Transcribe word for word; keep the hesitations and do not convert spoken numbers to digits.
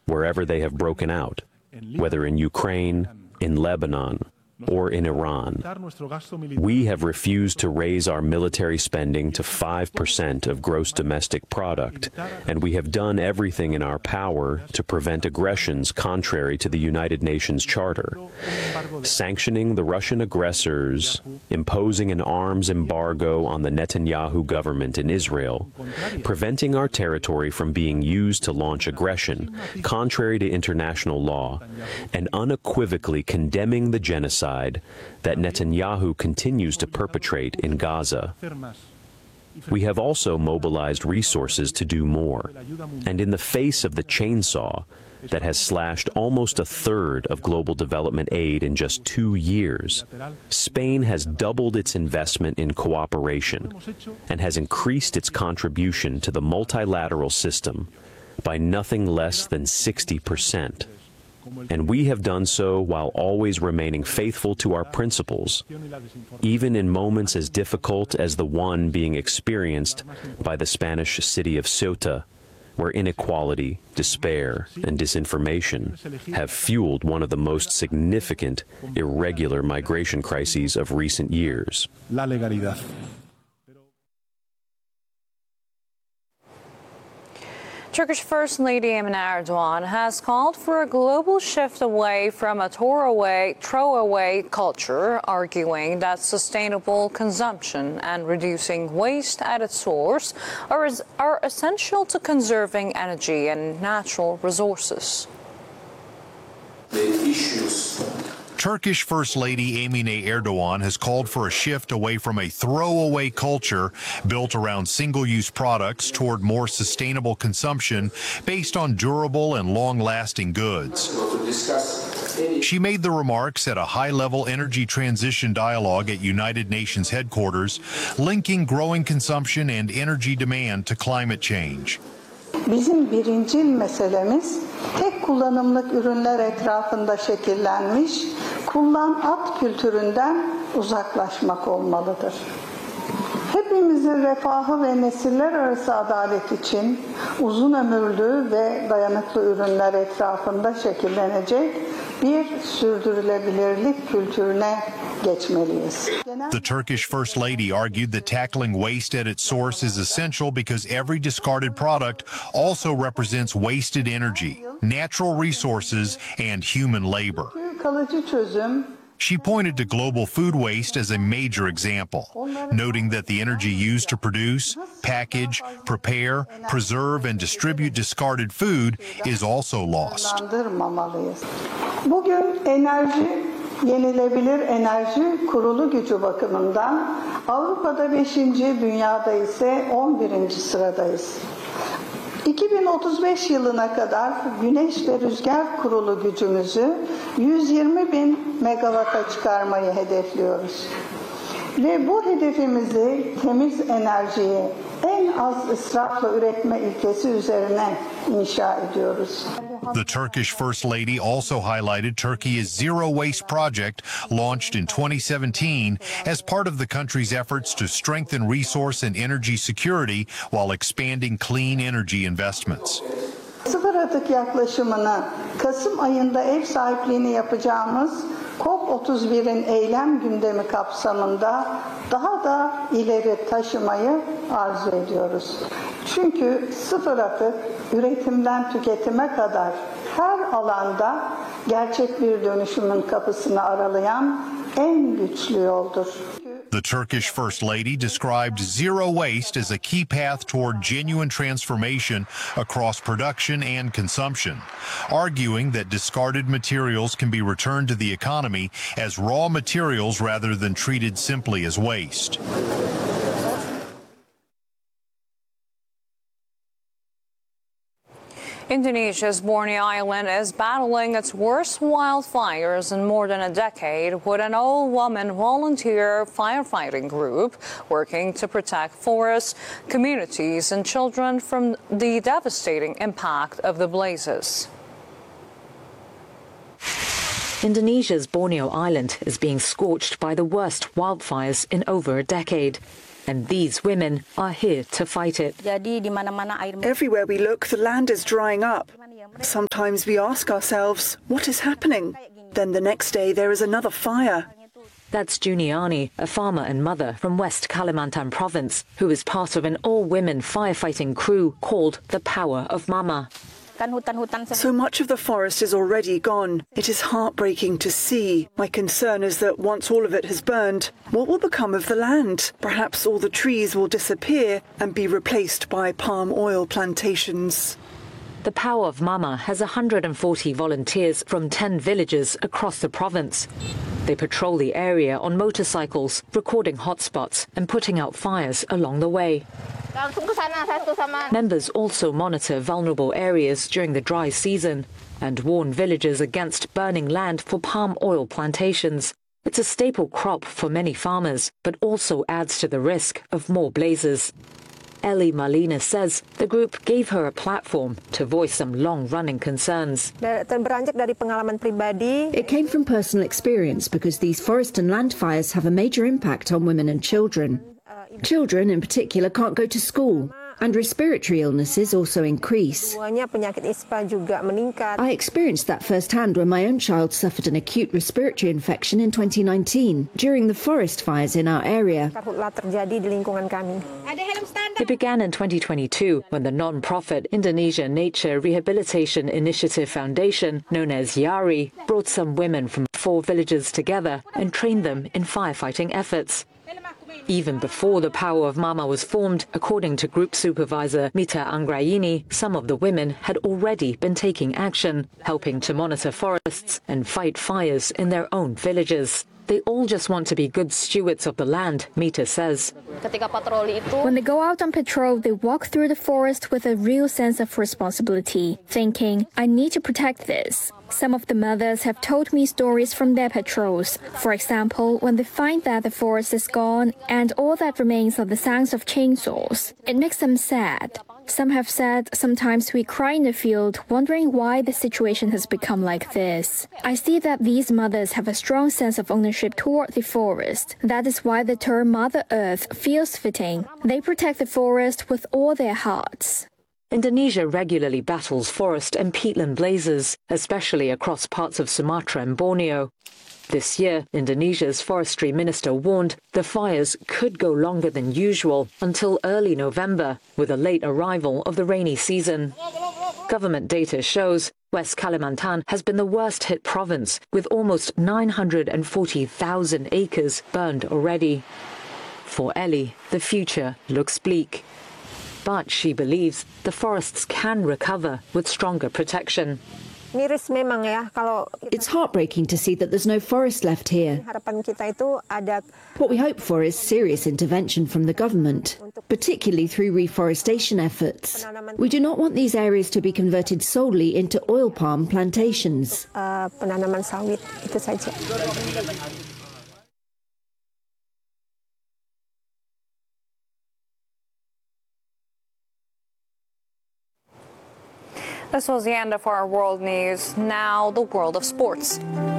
wherever they have broken out, whether in Ukraine, in Lebanon, or in Iran. We have refused to raise our military spending to five percent of gross domestic product, and we have done everything in our power to prevent aggressions contrary to the United Nations Charter. Sanctioning the Russian aggressors, imposing an arms embargo on the Netanyahu government in Israel, preventing our territory from being used to launch aggression, contrary to international law, and unequivocally condemning the genocide that Netanyahu continues to perpetrate in Gaza. We have also mobilized resources to do more, and in the face of the chainsaw that has slashed almost a third of global development aid in just two years, Spain has doubled its investment in cooperation and has increased its contribution to the multilateral system by nothing less than sixty percent. And we have done so while always remaining faithful to our principles, even in moments as difficult as the one being experienced by the Spanish city of Ceuta, where inequality, despair, and disinformation have fueled one of the most significant irregular migration crises of recent years. La legalidad. Turkish First Lady Emine Erdogan has called for a global shift away from a throwaway, throwaway culture, arguing that sustainable consumption and reducing waste at its source are, are essential to conserving energy and natural resources. The issues. Turkish First Lady Emine Erdogan has called for a shift away from a throwaway culture built around single-use products toward more sustainable consumption based on durable and long-lasting goods. She made the remarks at a high-level energy transition dialogue at United Nations headquarters, linking growing consumption and energy demand to climate change. Bizim birincil meselemiz tek kullanımlık ürünler etrafında şekillenmiş, kullan at kültüründen uzaklaşmak olmalıdır. Hepimizin refahı ve nesiller arası adalet için uzun ömürlü ve dayanıklı ürünler etrafında şekillenecek bir sürdürülebilirlik kültürüne geçmeliyiz. The Turkish First Lady argued that tackling waste at its source is essential because every discarded product also represents wasted energy, natural resources, and human labor. Kalıcı çözüm. She pointed to global food waste as a major example, noting that the energy used to produce, package, prepare, preserve, and distribute discarded food is also lost. Bugün enerji, yenilebilir enerji kurulu gücü bakımından Avrupa'da beşinci, dünyada ise on birinci sıradayız. iki bin otuz beş yılına kadar güneş ve rüzgar kurulu gücümüzü yüz yirmi bin megawata çıkarmayı hedefliyoruz. Ve bu hedefimizi temiz enerjiyi en az israfla üretme ilkesi üzerine inşa ediyoruz. The Turkish First Lady also highlighted Turkey's Zero Waste Project, launched in twenty seventeen as part of the country's efforts to strengthen resource and energy security while expanding clean energy investments. Sıfır atık yaklaşımını Kasım ayında ev sahipliğini yapacağımız COP otuz bir'in eylem gündemi kapsamında daha da ileri taşımayı arzu ediyoruz. Çünkü sıfır atık üretimden tüketime kadar her alanda gerçek bir dönüşümün kapısını aralayan en güçlü yoldur. The Turkish First Lady described zero waste as a key path toward genuine transformation across production and consumption, arguing that discarded materials can be returned to the economy as raw materials rather than treated simply as waste. Indonesia's Borneo Island is battling its worst wildfires in more than a decade, with an all-woman volunteer firefighting group working to protect forests, communities, and children from the devastating impact of the blazes. Indonesia's Borneo Island is being scorched by the worst wildfires in over a decade. And these women are here to fight it. Everywhere we look, the land is drying up. Sometimes we ask ourselves, what is happening? Then the next day there is another fire. That's Juniani, a farmer and mother from West Kalimantan province, who is part of an all-women firefighting crew called the Power of Mama. So much of the forest is already gone. It is heartbreaking to see. My concern is that once all of it has burned, what will become of the land? Perhaps all the trees will disappear and be replaced by palm oil plantations. The Power of Mama has one hundred forty volunteers from ten villages across the province. They patrol the area on motorcycles, recording hotspots and putting out fires along the way. Members also monitor vulnerable areas during the dry season and warn villagers against burning land for palm oil plantations. It's a staple crop for many farmers, but also adds to the risk of more blazes. Ellie Malina says the group gave her a platform to voice some long-running concerns. It came from personal experience because these forest and land fires have a major impact on women and children. Children, in particular, can't go to school, and respiratory illnesses also increase. I experienced that firsthand when my own child suffered an acute respiratory infection in twenty nineteen during the forest fires in our area. It began in twenty twenty-two when the non-profit Indonesia Nature Rehabilitation Initiative Foundation, known as YARI, brought some women from four villages together and trained them in firefighting efforts. Even before the Power of Mama was formed, according to Group Supervisor Mita Anggraini, some of the women had already been taking action, helping to monitor forests and fight fires in their own villages. They all just want to be good stewards of the land, Mita says. When they go out on patrol, they walk through the forest with a real sense of responsibility, thinking, I need to protect this. Some of the mothers have told me stories from their patrols. For example, when they find that the forest is gone and all that remains are the sounds of chainsaws, it makes them sad. Some have said sometimes we cry in the field, wondering why the situation has become like this. I see that these mothers have a strong sense of ownership toward the forest. That is why the term Mother Earth feels fitting. They protect the forest with all their hearts. Indonesia regularly battles forest and peatland blazes, especially across parts of Sumatra and Borneo. This year, Indonesia's forestry minister warned the fires could go longer than usual until early November, with a late arrival of the rainy season. Government data shows West Kalimantan has been the worst-hit province, with almost nine hundred forty thousand acres burned already. For Ellie, the future looks bleak. But she believes the forests can recover with stronger protection. It's heartbreaking to see that there's no forest left here. What we hope for is serious intervention from the government, particularly through reforestation efforts. We do not want these areas to be converted solely into oil palm plantations. This was the end of our world news. Now, the world of sports.